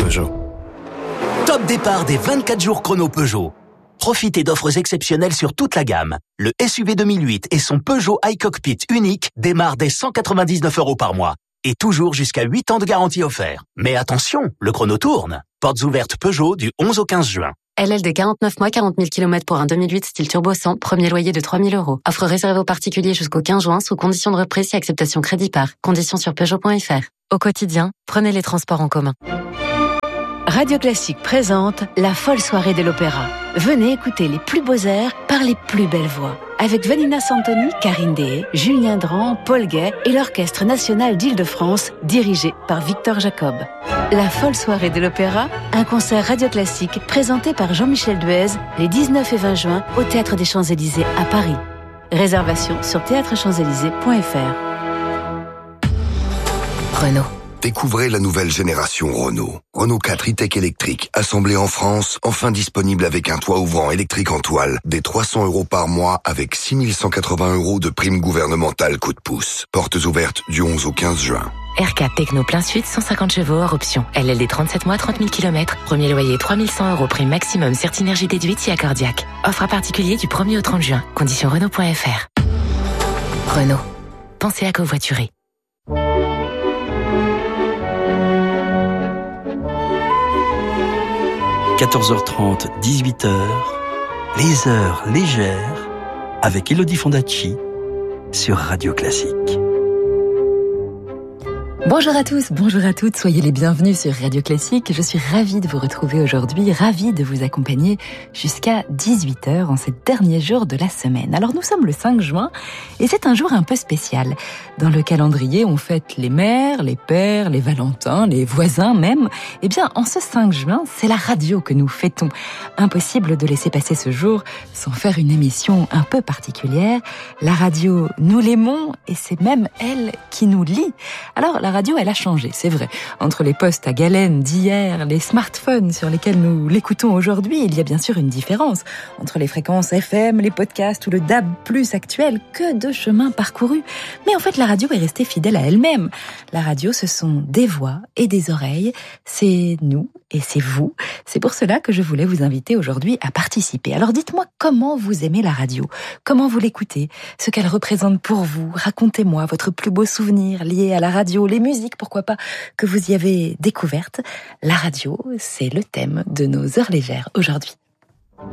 Peugeot. Top départ des 24 jours chrono Peugeot. Profitez d'offres exceptionnelles sur toute la gamme. Le SUV 2008 et son Peugeot iCockpit unique démarrent dès 199 € par mois. Et toujours jusqu'à 8 ans de garantie offert. Mais attention, le chrono tourne. Portes ouvertes Peugeot du 11 au 15 juin. LLD 49 mois, 40 000 km pour un 2008 style turbo 100, premier loyer de 3 000 €. Offre réservée aux particuliers jusqu'au 15 juin sous conditions de reprise et acceptation crédit par. Conditions sur Peugeot.fr. Au quotidien, prenez les transports en commun. Radio Classique présente la folle soirée de l'opéra. Venez écouter les plus beaux airs par les plus belles voix. Avec Vanina Santoni, Karine Deshaies, Julien Dran, Paul Gay et l'Orchestre National d'Île-de-France, dirigé par Victor Jacob. La folle soirée de l'opéra, un concert Radio Classique présenté par Jean-Michel Duez les 19 et 20 juin au Théâtre des Champs-Élysées à Paris. Réservation sur théâtrechamps-élysées.fr. Renault. Découvrez la nouvelle génération Renault. Renault 4 e-Tech électrique, assemblé en France, enfin disponible avec un toit ouvrant électrique en toile, dès 300 € par mois avec 6 180 € de prime gouvernementale coup de pouce. Portes ouvertes du 11 au 15 juin. R4 Techno plein sud, 150 chevaux hors option. LLD 37 mois, 30 000 km. Premier loyer 3 100 €, prime maximum, Certinergie déduite si accordiaque. Offre à particulier du 1er au 30 juin. Conditions Renault.fr. Renault. Pensez à covoiturer. 14h30, 18h, les heures légères avec Elodie Fondacci sur Radio Classique. Bonjour à tous, bonjour à toutes, soyez les bienvenus sur Radio Classique. Je suis ravie de vous retrouver aujourd'hui, ravie de vous accompagner jusqu'à 18h en ces derniers jours de la semaine. Alors nous sommes le 5 juin et c'est un jour un peu spécial. Dans le calendrier, on fête les mères, les pères, les Valentins, les voisins même. Eh bien, en ce 5 juin, c'est la radio que nous fêtons. Impossible de laisser passer ce jour sans faire une émission un peu particulière. La radio, nous l'aimons et c'est même elle qui nous lie. Alors, la radio, elle a changé, c'est vrai. Entre les postes à galène d'hier, les smartphones sur lesquels nous l'écoutons aujourd'hui, il y a bien sûr une différence. Entre les fréquences FM, les podcasts ou le DAB+ actuel, que de chemin parcouru. Mais en fait, la radio est restée fidèle à elle-même. La radio, ce sont des voix et des oreilles. C'est nous et c'est vous. C'est pour cela que je voulais vous inviter aujourd'hui à participer. Alors dites-moi comment vous aimez la radio, comment vous l'écoutez, ce qu'elle représente pour vous. Racontez-moi votre plus beau souvenir lié à la radio, les musiques, pourquoi pas, que vous y avez découvertes. La radio, c'est le thème de nos heures légères aujourd'hui.